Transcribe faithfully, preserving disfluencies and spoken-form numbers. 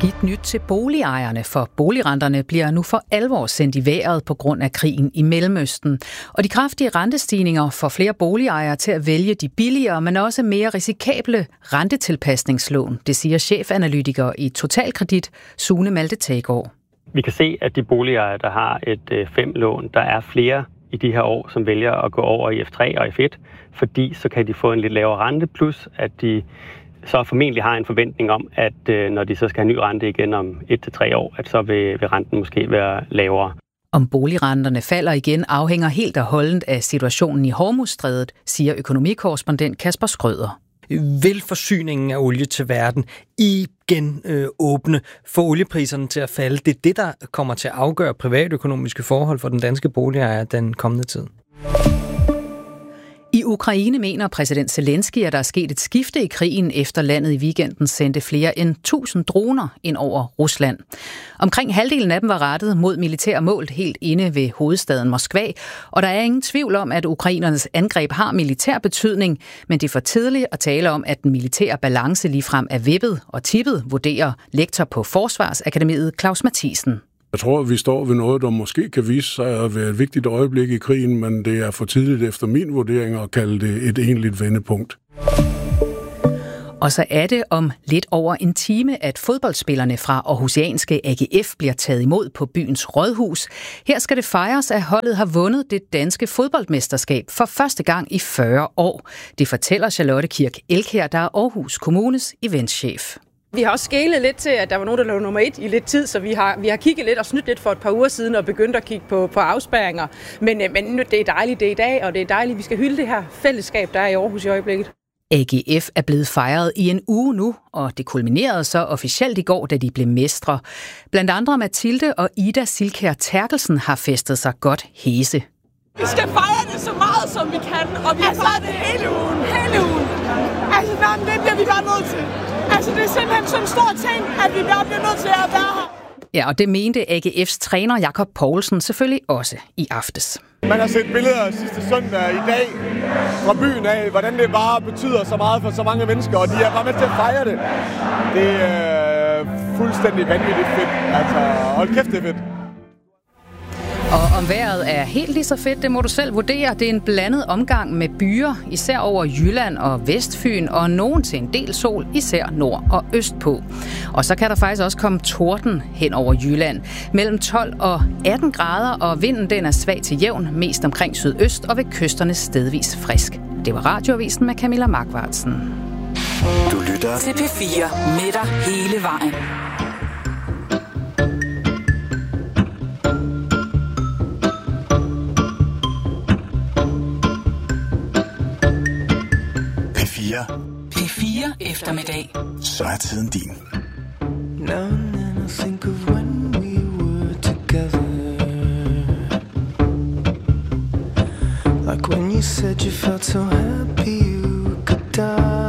Skidt nyt til boligejerne, for boligrenterne bliver nu for alvor sendt i vejret på grund af krigen i Mellemøsten. Og de kraftige rentestigninger får flere boligejere til at vælge de billigere, men også mere risikable rentetilpasningslån, det siger chefanalytiker i Totalkredit, Sune Malte Tagegaard. Vi kan se, at de boligejere, der har et fem lån, der er flere i de her år, som vælger at gå over i F tre og F et, fordi så kan de få en lidt lavere rente, plus at de så formentlig har en forventning om, at øh, når de så skal have ny rente igen om et til tre år, at så vil, vil renten måske være lavere. Om boligrenterne falder igen afhænger helt og holdent af situationen i Hormuzstrædet, siger økonomikorrespondent Kasper Skrøder. Vil forsyningen af olie til verden igen øh, åbne, få oliepriserne til at falde? Det er det, der kommer til at afgøre privatøkonomiske forhold for den danske boligejer den kommende tid. I Ukraine mener præsident Zelensky, at der er sket et skifte i krigen, efter landet i weekenden sendte flere end tusind droner ind over Rusland. Omkring halvdelen af dem var rettet mod militære mål helt inde ved hovedstaden Moskva, og der er ingen tvivl om, at ukrainernes angreb har militær betydning, men det er for tidligt at tale om, at den militære balance ligefrem er vippet og tippet, vurderer lektor på Forsvarsakademiet Claus Mathisen. Jeg tror, at vi står ved noget, der måske kan vise sig at være et vigtigt øjeblik i krigen, men det er for tidligt efter min vurdering at kalde det et egentligt vendepunkt. Og så er det om lidt over en time, at fodboldspillerne fra aarhusianske A G F bliver taget imod på byens rådhus. Her skal det fejres, at holdet har vundet det danske fodboldmesterskab for første gang i fyrre år. Det fortæller Charlotte Kirk Elkjær, der er Aarhus Kommunes eventchef. Vi har også skælet lidt til, at der var nogen, der lå nummer et i lidt tid, så vi har, vi har kigget lidt og snydt lidt for et par uger siden og begyndt at kigge på, på afspærringer. Men, men det er dejligt, det er i dag, og det er dejligt, vi skal hylde det her fællesskab, der er i Aarhus i øjeblikket. A G F er blevet fejret i en uge nu, og det kulminerede så officielt i går, da de blev mestre. Blandt andre Mathilde og Ida Silkær Terkelsen har festet sig godt hæse. Vi skal fejre det så meget, som vi kan, og vi har fejret det hele ugen. Hele ugen. Altså, det bliver vi bare nødt til. Altså, det er simpelthen sådan en stor ting, at vi bare bliver nødt til at være her. Ja, og det mente A G F's træner Jakob Poulsen selvfølgelig også i aftes. Man har set billeder sidste søndag i dag fra byen af, hvordan det bare betyder så meget for så mange mennesker, og de er bare med til at fejre det. Det er fuldstændig vanvittigt fedt. Altså, hold kæft, det er fedt. Og om vejret er helt lige så fedt, det må du selv vurdere. Det er en blandet omgang med byer, især over Jylland og Vestfyn, og nogen til en del sol, især nord og østpå. Og så kan der faktisk også komme torden hen over Jylland. Mellem tolv og atten grader, og vinden den er svag til jævn, mest omkring sydøst og ved kysterne stedvis frisk. Det var Radioavisen med Camilla Markvartsen. Du lytter til P fire med dig hele vejen. P fire eftermiddag. Så er tiden din. Now and then I think of when we were together. Like when you said you felt so happy you could die.